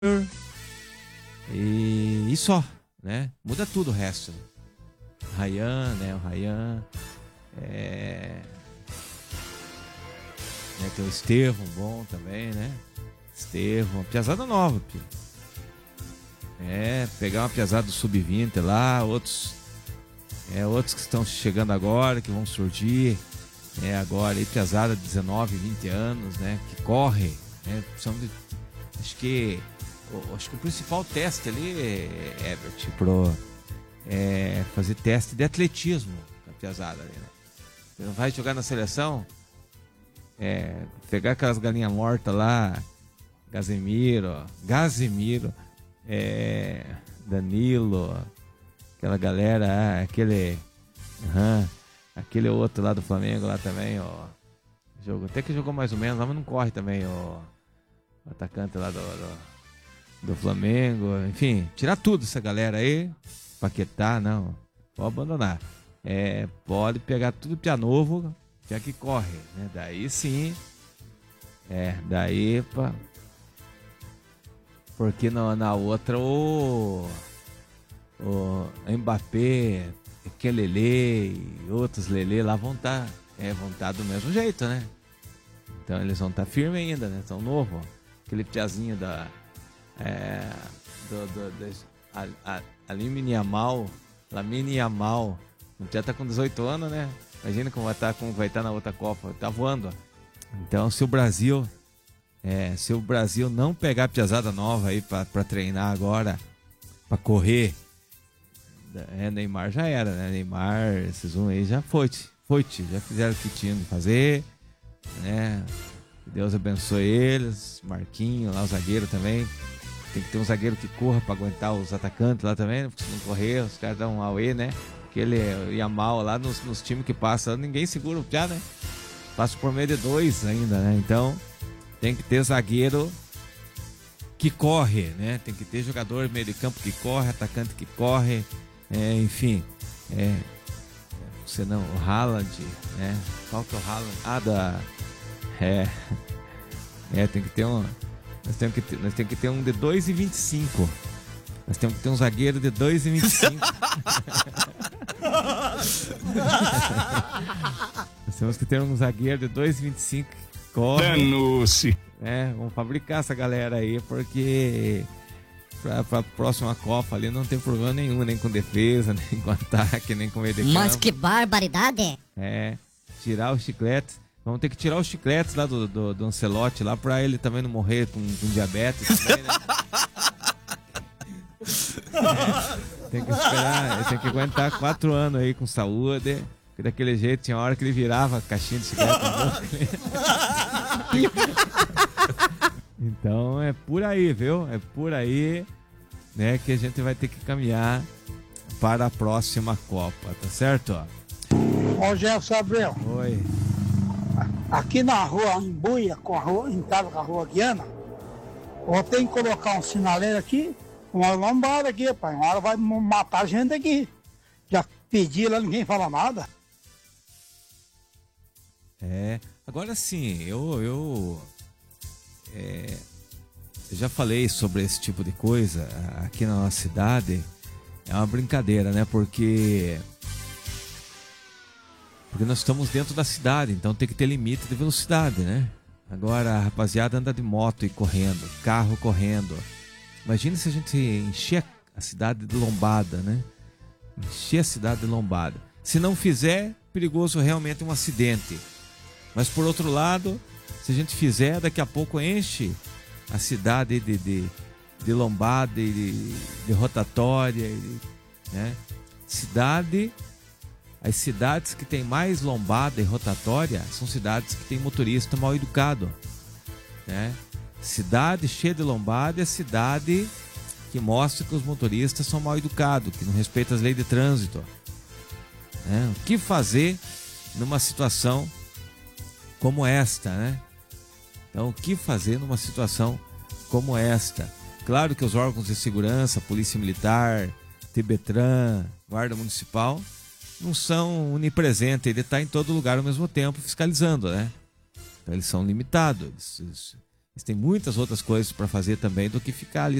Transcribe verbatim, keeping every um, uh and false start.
E, e só, né? Muda tudo o resto. Ryan, né? O Ryan. É... Né? Tem o Estevão, bom também, né? Estevão, piazada nova, pio. É, pegar uma piazada do sub vinte lá, outros, é, outros que estão chegando agora, que vão surgir, né? Agora, aí, piazada de dezenove, vinte anos, né? Que corre, né? São de, acho que, o, acho que o principal teste ali, é, Herbert, pro, é fazer teste de atletismo na piazada ali, né? Você não vai jogar na seleção, é, pegar aquelas galinhas mortas lá, Gazemiro, Gazemiro, é, Danilo, aquela galera, aquele, uhum, aquele outro lá do Flamengo lá também, ó, jogo, até que jogou mais ou menos, mas não corre também, ó, o atacante lá do, do, do Flamengo, enfim, tirar tudo essa galera aí, Paquetá, não, pode abandonar, é, pode pegar tudo pia novo, pia que corre, né? Daí sim, é, daí pá. Porque na, na outra o, o Mbappé, aquele Lelê e outros Lelê lá vão estar tá, é, vão tá do mesmo jeito, né? Então eles vão estar tá firmes ainda, né? Tão novo. Aquele piazinho da. É, do, do, do, a, a, a Lamine Yamal, Lamine Yamal, o Tia tá com dezoito anos, né? Imagina como vai estar tá, vai tá na outra Copa. Tá voando. Então se o Brasil. É, se o Brasil não pegar a piazada nova aí pra, pra treinar agora, pra correr, é, Neymar já era, né? Neymar, esses um aí já foi, foi, já fizeram o que tinham de fazer, né? Deus abençoe eles, Marquinhos lá, o zagueiro também. Tem que ter um zagueiro que corra pra aguentar os atacantes lá também, porque se não correr, os caras dão um auê, né? Aquele Yamal lá nos, nos times que passa, ninguém segura o piá, né? Passa por meio de dois ainda, né? Então tem que ter zagueiro que corre, né? Tem que ter jogador meio de campo que corre, atacante que corre, é, enfim. É, senão o Haaland, né? Qual que é o Haaland? Ah, da... É, é tem que ter um... Nós temos que ter, nós temos que ter um de dois e vinte e cinco. Nós temos que ter um zagueiro de dois e vinte e cinco. Nós temos que ter um zagueiro de dois e vinte e cinco. Corre. Danou-se. É, vamos fabricar essa galera aí, porque pra, pra próxima Copa ali não tem problema nenhum, nem com defesa, nem com ataque, nem com meio de campo. Mas que barbaridade! É, tirar os chicletes. Vamos ter que tirar os chicletes lá do, do, do Ancelotti, lá pra ele também não morrer com, com diabetes também, né? É, tem que esperar, ele tem que aguentar quatro anos aí com saúde. Porque daquele jeito tinha hora que ele virava a caixinha de chiclete na boca. Então é por aí, viu? É por aí, né, que a gente vai ter que caminhar para a próxima Copa, tá certo? Ô Jefferson Abreu. Oi. Aqui na rua Embuia, com a rua, em casa com a rua Guiana, ou tem que colocar um sinaleiro aqui, uma lombada aqui, pai. Uma hora vai matar a gente aqui. Já pedi lá, ninguém fala nada. É, agora sim, eu, eu, é, eu já falei sobre esse tipo de coisa aqui na nossa cidade. É uma brincadeira, né? Porque, porque nós estamos dentro da cidade, então tem que ter limite de velocidade, né? Agora a rapaziada anda de moto e correndo, carro correndo. Imagina se a gente encher a cidade de lombada, né? Encher a cidade de lombada. Se não fizer, perigoso realmente um acidente. Mas por outro lado, se a gente fizer, daqui a pouco enche a cidade de, de, de lombada, de, de rotatória, de, né? Cidade, as cidades que tem mais lombada e rotatória são cidades que tem motorista mal educado, né? Cidade cheia de lombada é cidade que mostra que os motoristas são mal educados, que não respeitam as leis de trânsito, né? O que fazer numa situação como esta, né? Então, o que fazer numa situação como esta? Claro que os órgãos de segurança, Polícia Militar, Tibetran, Guarda Municipal, não são onipresentes, ele está em todo lugar ao mesmo tempo fiscalizando, né? Então, eles são limitados, eles, Eles têm muitas outras coisas para fazer também do que ficar ali